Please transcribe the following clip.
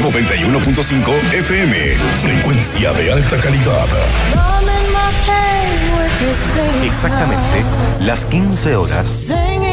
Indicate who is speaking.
Speaker 1: 91.5 FM. Frecuencia de alta calidad.
Speaker 2: Exactamente las 15 horas